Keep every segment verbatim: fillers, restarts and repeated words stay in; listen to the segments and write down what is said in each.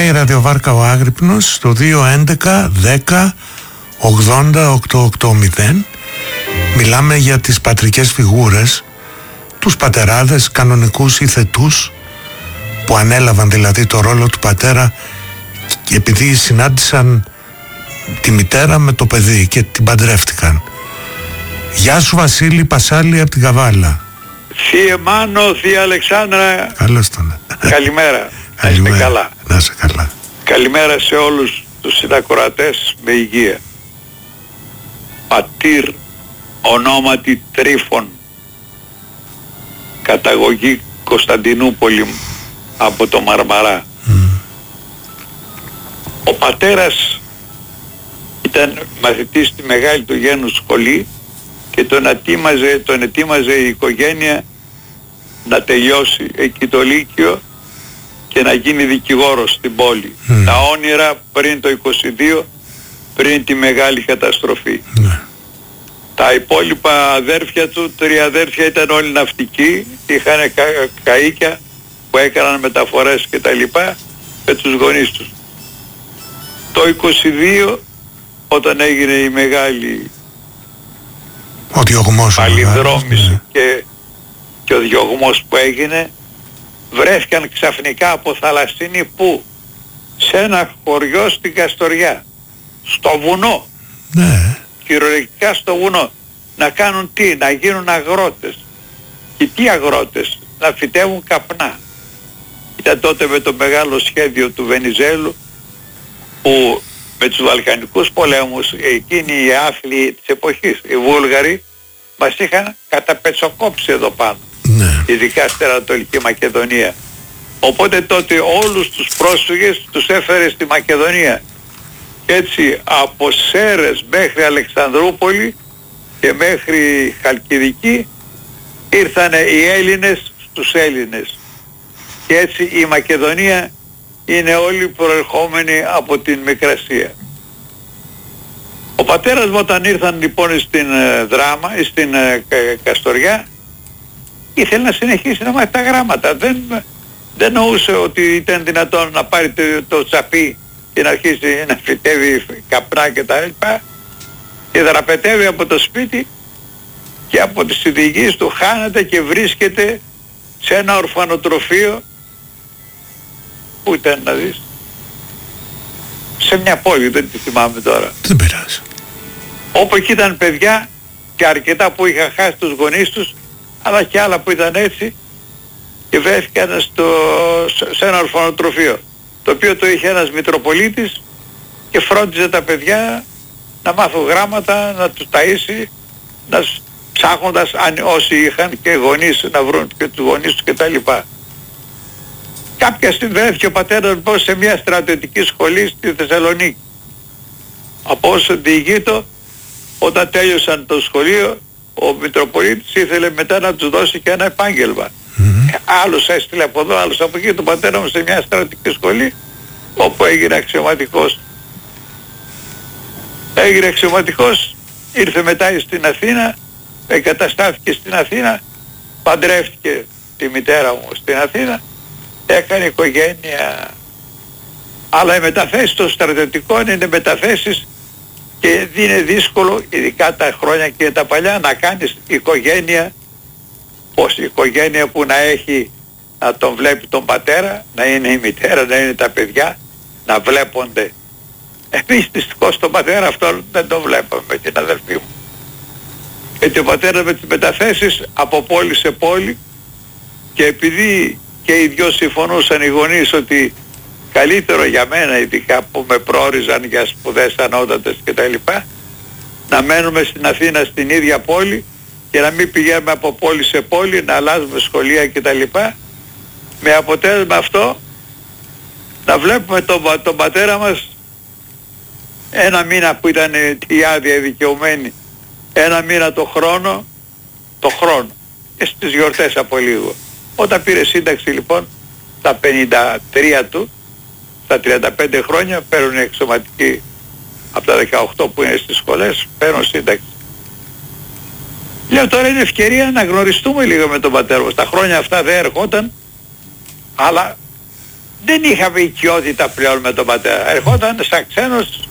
η ραδιοβάρκα Ο Άγρυπνος στο δύο έντεκα δέκα ογδόντα οκτακόσια ογδόντα. Μιλάμε για τις πατρικές φιγούρες, τους πατεράδες κανονικούς ή θετούς, που ανέλαβαν δηλαδή το ρόλο του πατέρα και επειδή συνάντησαν τη μητέρα με το παιδί και την παντρεύτηκαν. Γεια σου Βασίλη Πασάλη από την Καβάλα. Θεία Μάνο, Θεία Αλεξάνδρα. Καλώς τον. Καλημέρα. Να είστε καλά. Να είστε καλά. Καλημέρα σε όλους τους συνακροατές με υγεία. Πατήρ ονόματι Τρίφων, καταγωγή Κωνσταντινούπολη από το Μαρμαρά. Mm. Ο πατέρας ήταν μαθητής στη μεγάλη του γένου σχολή και τον ετοίμαζε, τον ετοίμαζε η οικογένεια να τελειώσει εκεί το Λύκειο και να γίνει δικηγόρος στην πόλη. Mm. Τα όνειρα πριν το είκοσι δύο, πριν τη μεγάλη καταστροφή. Mm. Τα υπόλοιπα αδέρφια του, τρία αδέρφια ήταν όλοι ναυτικοί, είχαν κα, καΐκια που έκαναν μεταφορές και τα λοιπά με τους γονείς τους. Το είκοσι δύο, όταν έγινε η μεγάλη ο διωγμός, παλινδρόμηση ναι. και, και ο διωγμός που έγινε, βρέθηκαν ξαφνικά από θαλασσινή που σε ένα χωριό στην Καστοριά, στο βουνό, ναι. κυριολεκτικά στο βουνό, να κάνουν τι, να γίνουν αγρότες. Και τι αγρότες, να φυτεύουν καπνά. Ήταν τότε με το μεγάλο σχέδιο του Βενιζέλου που με τους Βαλκανικούς πολέμους, εκείνοι οι άθλοι της εποχής, οι Βούλγαροι, μας είχαν καταπετσοκόψει εδώ πάνω. Ναι. Ειδικά στην Ανατολική Μακεδονία. Οπότε τότε όλους τους πρόσφυγες τους έφερε στη Μακεδονία. Έτσι από Σέρες μέχρι Αλεξανδρούπολη και μέχρι Χαλκιδική ήρθανε οι Έλληνες στους Έλληνες. Και έτσι η Μακεδονία είναι όλοι προερχόμενοι από την Μικρασία. Ο πατέρας μου όταν ήρθαν λοιπόν στην ε, Δράμα ή στην ε, Καστοριά, ήθελε να συνεχίσει να μάθει τα γράμματα. Δεν, δεν νοούσε ότι ήταν δυνατόν να πάρει το, το τσαπί και να αρχίσει να φυτεύει καπνά και τα λοιπά, και δραπετεύει από το σπίτι και από τις ειδικίες του χάνεται και βρίσκεται σε ένα ορφανοτροφείο. Πού ήταν να δεις? Σε μια πόλη, δεν τη θυμάμαι τώρα. Δεν πειράζει. Όπου εκεί ήταν παιδιά και αρκετά που είχαν χάσει τους γονείς τους, αλλά και άλλα που ήταν έτσι και βρέθηκαν στο, σε ένα ορφανοτροφείο, το οποίο το είχε ένας Μητροπολίτης και φρόντιζε τα παιδιά να μάθουν γράμματα, να τους ταΐσει, να ψάχνοντας αν όσοι είχαν και γονείς να βρουν και τους γονείς τους κτλ. Κάποια στιγμή βρέθηκε ο πατέρας μου σε μια στρατιωτική σχολή στη Θεσσαλονίκη. Από όσο διηγείτο, όταν τέλειωσαν το σχολείο, ο Μητροπολίτης ήθελε μετά να τους δώσει και ένα επάγγελμα. Mm-hmm. Άλλος έστειλε από εδώ, άλλος από εκεί, τον πατέρα μου σε μια στρατιωτική σχολή, όπου έγινε αξιωματικός. Έγινε αξιωματικός, ήρθε μετά στην Αθήνα, εγκαταστάθηκε στην Αθήνα, παντρεύτηκε τη μητέρα μου στην Αθήνα, έκανε οικογένεια. Αλλά οι μεταθέσεις των στρατιωτικών είναι μεταθέσεις και είναι δύσκολο, ειδικά τα χρόνια και τα παλιά, να κάνεις οικογένεια, πως η οικογένεια που να έχει, να τον βλέπει τον πατέρα, να είναι η μητέρα, να είναι τα παιδιά, να βλέπονται. Εμείς δυστυχώς τον πατέρα αυτόν δεν τον βλέπαμε με την αδελφή μου. Γιατί ο πατέρας με τις μεταθέσεις από πόλη σε πόλη, και επειδή και οι δυο συμφωνούσαν οι γονείς ότι καλύτερο για μένα, ειδικά που με προόριζαν για σπουδές ανώτατες κτλ, να μένουμε στην Αθήνα στην ίδια πόλη και να μην πηγαίνουμε από πόλη σε πόλη, να αλλάζουμε σχολεία κτλ, με αποτέλεσμα αυτό να βλέπουμε τον, τον πατέρα μας ένα μήνα που ήταν η άδεια δικαιωμένη, ένα μήνα το χρόνο, το χρόνο και στις γιορτές από λίγο. Όταν πήρε σύνταξη λοιπόν τα πενήντα τρία του, στα τριάντα πέντε χρόνια παίρνουν εξωματικοί, από τα δεκαοκτώ που είναι στις σχολές παίρνουν σύνταξη. Λέω τώρα είναι ευκαιρία να γνωριστούμε λίγο με τον πατέρα μας. Τα χρόνια αυτά δεν ερχόταν, αλλά δεν είχαμε οικειότητα πλέον με τον πατέρα. Ερχόταν σαν ξένος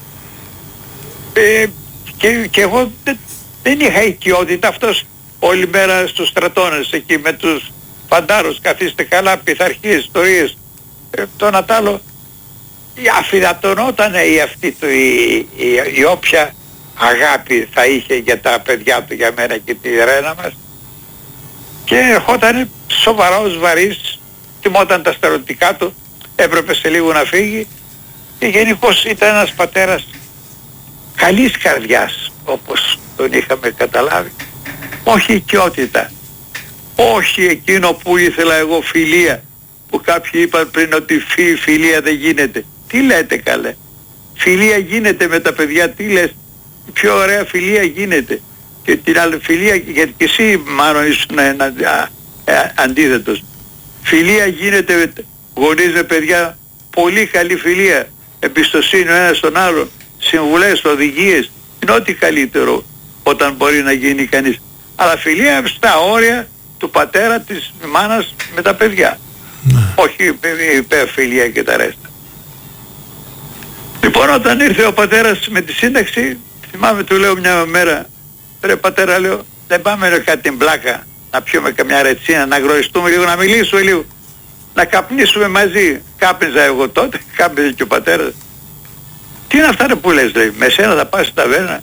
ε, και, και εγώ δεν, δεν είχα οικειότητα. Αυτός όλη μέρα στους στρατώνες εκεί με τους φαντάρους, καθίστε καλά, πειθαρχίες, ιστορίες, ε, το Νατάλο. Αφιδατωνόταν η αυτή του η, η, η όποια αγάπη θα είχε για τα παιδιά του, για μένα και τη Ρένα μας, και ερχόταν σοβαρός, βαρύς, τιμόταν τα στερεωτικά του, έπρεπε σε λίγο να φύγει, και γενικώς ήταν ένας πατέρας καλής καρδιάς, όπως τον είχαμε καταλάβει. Όχι οικειότητα, όχι εκείνο που ήθελα εγώ, φιλία, που κάποιοι είπαν πριν ότι φι, φιλία δεν γίνεται. Τι λέτε καλέ, φιλία γίνεται με τα παιδιά, τι λες, η πιο ωραία φιλία γίνεται. Και την άλλη φιλία, γιατί και εσύ μάλλον ήσουν ένα, α, α, αντίθετος. Φιλία γίνεται με γονείς με παιδιά, πολύ καλή φιλία, εμπιστοσύνη ο ένας στον άλλον, συμβουλές, οδηγίες, είναι ό,τι καλύτερο όταν μπορεί να γίνει κανείς. Αλλά φιλία στα όρια του πατέρα, της μάνας με τα παιδιά. Ναι. Όχι υπερφιλία και τα ρέστα. Λοιπόν, όταν ήρθε ο πατέρας με τη σύνταξη, θυμάμαι, του λέω μια μέρα, ρε πατέρα, λέω, δεν πάμε ρε, κάτι την πλάκα, να πιούμε καμιά ρετσίνα, να γνωριστούμε λίγο, να μιλήσουμε λίγο, να καπνίσουμε μαζί. Κάπνιζα εγώ τότε, κάπνιζε και ο πατέρας. Τι είναι αυτά ρε που λες, λέει, με σένα θα πας στην ταβέρνα?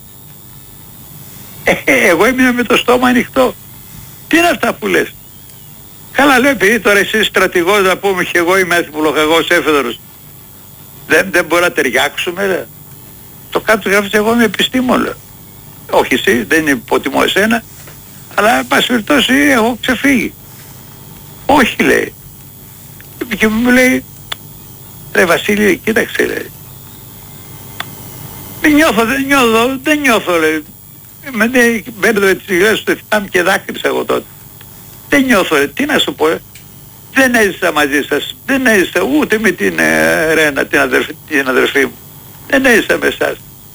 Ε, εγώ έμεινα με το στόμα ανοιχτό. Τι είναι αυτά που λες? Καλά, λέω, επειδή τώρα εσύ στρατηγός, να πούμε, και εγώ είμαι εθιμολογαγός έφεδρος, δεν, δεν μπορεί να ταιριάξουμε, ρε. Το κάτω γράφεις, εγώ είμαι επιστήμον, λέω. Όχι εσύ, δεν υποτιμώ εσένα, αλλά εν πάση περιπτώσει έχω ξεφύγει. Όχι, λέει. Και μου λέει, ρε Βασίλη, κοίταξε, λέει, δεν νιώθω, δεν νιώθω, δεν νιώθω, λέει. Με μπέρδευε τις υγρές του, θυμάμαι και δάκρυσα εγώ τότε. Δεν νιώθω, λέει. Τι να σου πω, ρε. Δεν έζησα μαζί σας, δεν έζησα ούτε με την ε, Ρένα, την αδερφή, την αδερφή μου. Δεν έζησα με εσάς.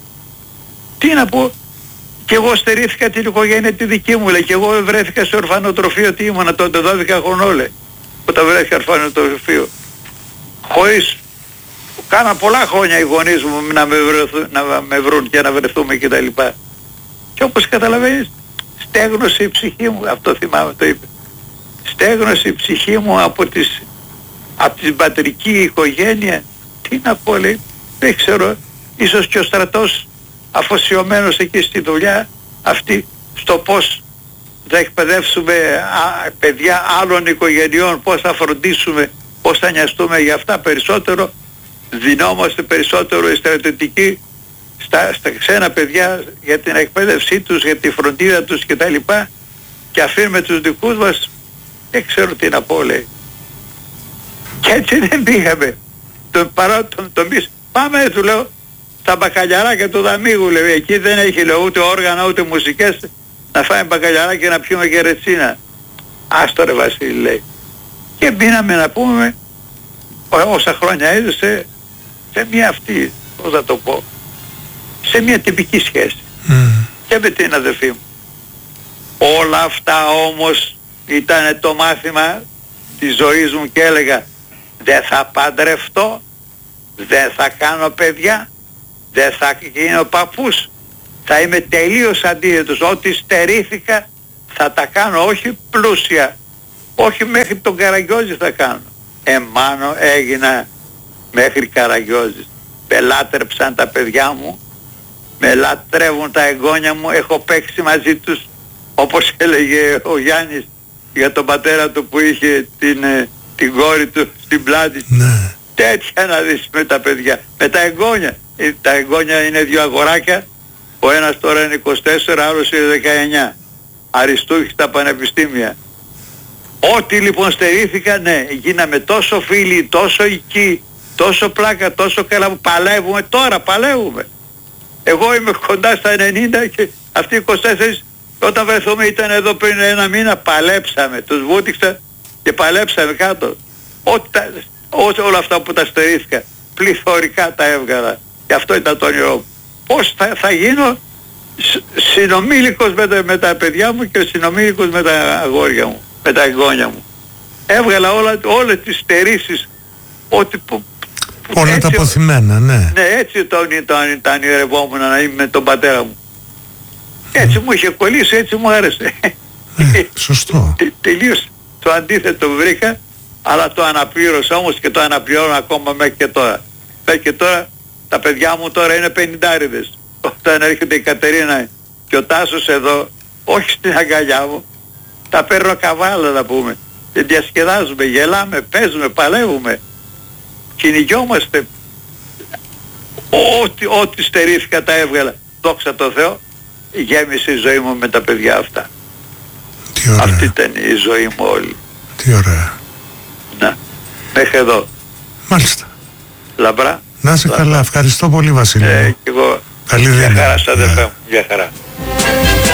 Τι να πω, και εγώ στερήθηκα την οικογένεια τη δική μου, λέει, και εγώ βρέθηκα σε ορφανοτροφείο, τι ήμουνα τότε, δώδεκα χρονών, λέει, όταν βρέθηκα ορφανοτροφείο. Χωρίς, κάνα πολλά χρόνια οι γονείς μου να με, βρεθούν, να με βρουν και να βρεθούμε κτλ. Και, και όπως καταλαβαίνεις, στέγνωσε η ψυχή μου, αυτό θυμάμαι το είπε. Στέγνωσε η ψυχή μου από, τις, από την πατρική οικογένεια. Τι να πω, λέει, δεν ξέρω, ίσως και ο στρατός αφοσιωμένος εκεί στη δουλειά αυτή, στο πώς θα εκπαιδεύσουμε α, παιδιά άλλων οικογενειών, πώς θα φροντίσουμε, πώς θα νοιαστούμε για αυτά περισσότερο, δινόμαστε περισσότερο οι στρατιωτικοί στα, στα ξένα παιδιά για την εκπαίδευσή τους, για τη φροντίδα τους κτλ. Και αφήνουμε τους δικούς μας, δεν ξέρω τι να πω, λέει. Και έτσι δεν πήγαμε. Τον παρά τον, τον πεις, πάμε, του λέω, τα μπακαλιαράκια του Δαμίγου, λέει, εκεί δεν έχει, λέω, ούτε όργανα ούτε μουσικές, να φάμε μπακαλιαράκια να πιούμε και ρετσίνα. Άστο ρε Βασίλη, λέει. Και μπήναμε να πούμε, όσα χρόνια έζησε, σε μια αυτή, πώς θα το πω, σε μια τυπική σχέση. Mm. Και με την αδερφή μου. Όλα αυτά όμως ήταν το μάθημα της ζωής μου, και έλεγα, δεν θα παντρευτώ, δεν θα κάνω παιδιά, δεν θα γίνω παππούς, θα είμαι τελείως αντίθετος. Ό,τι στερήθηκα θα τα κάνω, όχι πλούσια, όχι μέχρι τον Καραγκιόζη θα κάνω. Εμάνω έγινα μέχρι Καραγκιόζη. Με λάτρεψαν τα παιδιά μου, με λατρεύουν τα εγγόνια μου, έχω παίξει μαζί τους, όπως έλεγε ο Γιάννης για τον πατέρα του που είχε την, την κόρη του στην πλάτη. Ναι. Τέτοια να δεις με τα παιδιά, με τα εγγόνια. Τα εγγόνια είναι δύο αγοράκια, ο ένας τώρα είναι είκοσι τέσσερα, άλλος είναι δεκαεννιά, αριστούχοι στα πανεπιστήμια. Ό,τι λοιπόν στερήθηκα, ναι, γίναμε τόσο φίλοι, τόσο οικοί, τόσο πλάκα, τόσο καλά που παλεύουμε τώρα, παλεύουμε. Εγώ είμαι κοντά στα ενενήντα και αυτοί οι είκοσι τέσσερα όταν βρεθούμε ήταν εδώ πριν ένα μήνα, παλέψαμε, τους βούτυξα και παλέψαμε κάτω. Ό, τα, ό, όλα αυτά που τα στερήθηκα, πληθωρικά τα έβγαλα. Και αυτό ήταν το όνειρό μου. Πώς θα, θα γίνω συνομήλικος με τα, με τα παιδιά μου και συνομήλικος με τα αγόρια μου, με τα εγγόνια μου. Έβγαλα όλα, όλες τις στερήσεις ότι που, που όλα τα αποθυμένα, ναι. Ναι, έτσι τον, τον, τον ονειρευόμουν να είμαι με τον πατέρα μου. Έτσι μου είχε κολλήσει, έτσι μου άρεσε. Ε, σωστό. Τε, τελείως το αντίθετο βρήκα, αλλά το αναπλήρωσα όμως και το αναπληρώνω ακόμα μέχρι και τώρα. Μέχρι και τώρα τα παιδιά μου τώρα είναι πενηντάριδες. Όταν έρχεται η Κατερίνα και ο Τάσος εδώ, όχι στην αγκαλιά μου, τα παίρνω καβάλα να πούμε. Και διασκεδάζουμε, γελάμε, παίζουμε, παλεύουμε. Κυνηγιόμαστε. Ό,τι, ό,τι στερήθηκα τα έβγαλα. Δόξα τω Θεώ, γέμισε η ζωή μου με τα παιδιά αυτά. Τι ωραία. Αυτή ήταν η ζωή μου όλη. Τι ωραία. Να, μέχρι εδώ. Μάλιστα. Λαμπρά. Να είσαι καλά. Ευχαριστώ πολύ, Βασίλη. Ε, και εγώ. Καλή δύναμη. Γεια χαρά, αδερφέ μου. Γεια χαρά.